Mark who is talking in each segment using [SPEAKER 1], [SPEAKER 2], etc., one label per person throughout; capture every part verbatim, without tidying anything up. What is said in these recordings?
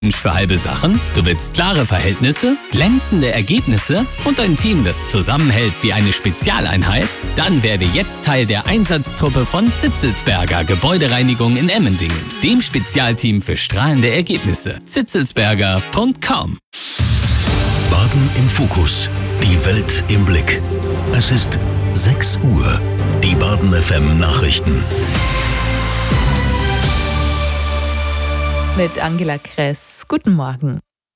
[SPEAKER 1] Für halbe Sachen? Du willst klare Verhältnisse, glänzende Ergebnisse und ein Team, das zusammenhält wie eine Spezialeinheit? Dann werde jetzt Teil der Einsatztruppe von Zitzelsberger Gebäudereinigung in Emmendingen, dem Spezialteam für strahlende Ergebnisse. zitzelsberger punkt com.
[SPEAKER 2] Baden im Fokus. Die Welt im Blick. Es ist sechs Uhr. Die Baden F M Nachrichten.
[SPEAKER 3] Mit Angela Kress. Guten Morgen.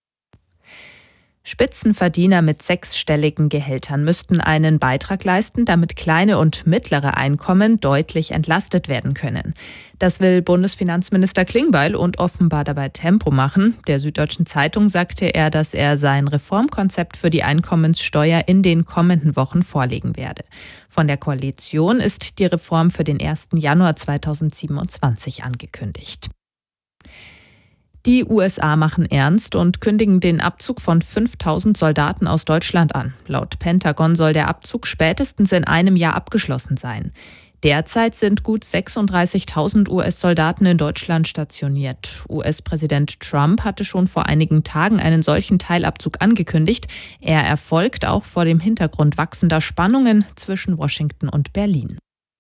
[SPEAKER 3] Spitzenverdiener mit sechsstelligen Gehältern müssten einen Beitrag leisten, damit kleine und mittlere Einkommen deutlich entlastet werden können. Das will Bundesfinanzminister Klingbeil und offenbar dabei Tempo machen. Der Süddeutschen Zeitung sagte er, dass er sein Reformkonzept für die Einkommenssteuer in den kommenden Wochen vorlegen werde. Von der Koalition ist die Reform für den ersten Januar zweitausendsiebenundzwanzig angekündigt. Die U S A machen ernst und kündigen den Abzug von fünftausend Soldaten aus Deutschland an. Laut Pentagon soll der Abzug spätestens in einem Jahr abgeschlossen sein. Derzeit sind gut sechsunddreißigtausend U S-Soldaten in Deutschland stationiert. U S-Präsident Trump hatte schon vor einigen Tagen einen solchen Teilabzug angekündigt. Er erfolgt auch vor dem Hintergrund wachsender Spannungen zwischen Washington und Berlin.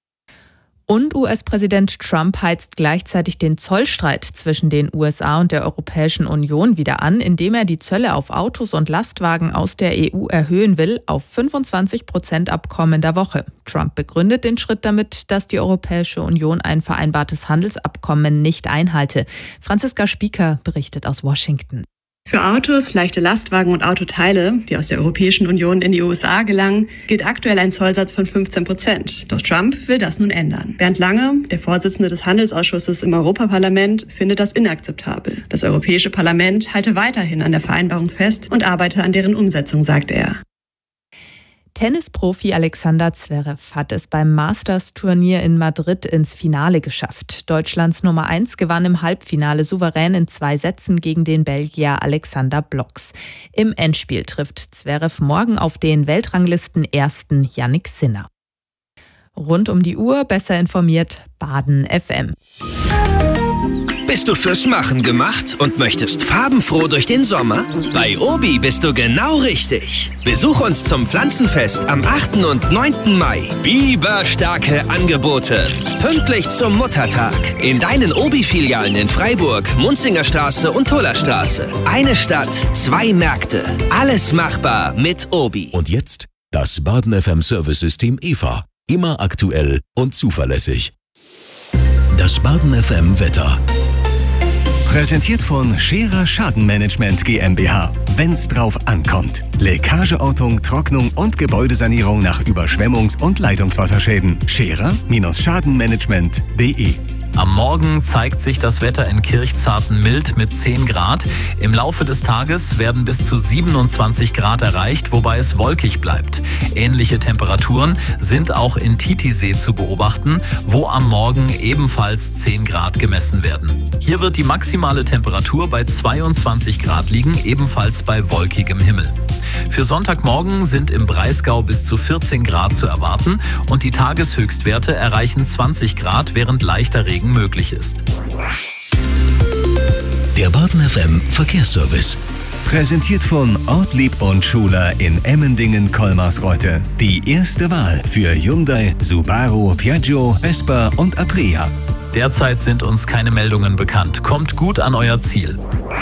[SPEAKER 3] Und U S-Präsident Trump heizt gleichzeitig den Zollstreit zwischen den U S A und der Europäischen Union wieder an, indem er die Zölle auf Autos und Lastwagen aus der E U erhöhen will auf fünfundzwanzig Prozent ab kommender Woche. Trump begründet den Schritt damit, dass die Europäische Union ein vereinbartes Handelsabkommen nicht einhalte. Franziska Spieker berichtet aus Washington.
[SPEAKER 4] Für Autos, leichte Lastwagen und Autoteile, die aus der Europäischen Union in die U S A gelangen, gilt aktuell ein Zollsatz von fünfzehn Prozent. Doch Trump will das nun ändern. Bernd Lange, der Vorsitzende des Handelsausschusses im Europaparlament, findet das inakzeptabel. Das Europäische Parlament halte weiterhin an der Vereinbarung fest und arbeite an deren Umsetzung, sagt er.
[SPEAKER 3] Tennisprofi Alexander Zverev hat es beim Masters-Turnier in Madrid ins Finale geschafft. Deutschlands Nummer eins gewann im Halbfinale souverän in zwei Sätzen gegen den Belgier Alexander Blocks. Im Endspiel trifft Zverev morgen auf den Weltranglisten-Ersten Jannik Sinner. Rund um die Uhr besser informiert Baden F M.
[SPEAKER 5] Bist du fürs Machen gemacht und möchtest farbenfroh durch den Sommer? Bei Obi bist du genau richtig. Besuch uns zum Pflanzenfest am achten und neunten Mai. Biberstarke Angebote. Pünktlich zum Muttertag. In deinen Obi-Filialen in Freiburg, Munzingerstraße und Tullerstraße. Eine Stadt, zwei Märkte. Alles machbar mit Obi.
[SPEAKER 2] Und jetzt das Baden F M Service-System E V A. Immer aktuell und zuverlässig. Das Baden F M Wetter.
[SPEAKER 6] Präsentiert von Scherer Schadenmanagement GmbH. Wenn's drauf ankommt. Leckageortung, Trocknung und Gebäudesanierung nach Überschwemmungs- und Leitungswasserschäden. Scherer-Schadenmanagement punkt de.
[SPEAKER 7] Am Morgen zeigt sich das Wetter in Kirchzarten mild mit zehn Grad. Im Laufe des Tages werden bis zu siebenundzwanzig Grad erreicht, wobei es wolkig bleibt. Ähnliche Temperaturen sind auch in Titisee zu beobachten, wo am Morgen ebenfalls zehn Grad gemessen werden. Hier wird die maximale Temperatur bei zweiundzwanzig Grad liegen, ebenfalls bei wolkigem Himmel. Für Sonntagmorgen sind im Breisgau bis zu vierzehn Grad zu erwarten und die Tageshöchstwerte erreichen zwanzig Grad, während leichter Regen möglich ist.
[SPEAKER 2] Der Baden F M Verkehrsservice.
[SPEAKER 6] Präsentiert von Ortlieb und Schuler in Emmendingen-Kolmarsreuth. Die erste Wahl für Hyundai, Subaru, Piaggio, Vespa und Aprilia.
[SPEAKER 7] Derzeit sind uns keine Meldungen bekannt. Kommt gut an euer Ziel.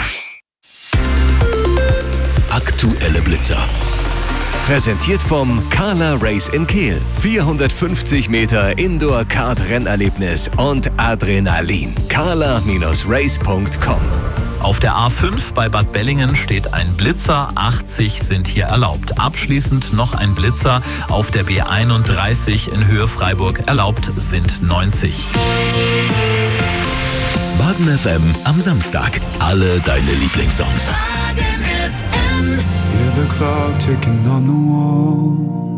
[SPEAKER 2] Aktuelle Blitzer.
[SPEAKER 6] Präsentiert vom Carla Race in Kehl. vierhundertfünfzig Meter Indoor-Kart-Rennerlebnis und Adrenalin. carla Race punkt com.
[SPEAKER 7] Auf der A fünf bei Bad Bellingen steht ein Blitzer, achtzig sind hier erlaubt. Abschließend noch ein Blitzer auf der B einunddreißig in Höhe Freiburg, erlaubt sind neunzig.
[SPEAKER 2] Baden F M am Samstag. Alle deine Lieblingssongs.
[SPEAKER 8] Hear the clock ticking on the wall.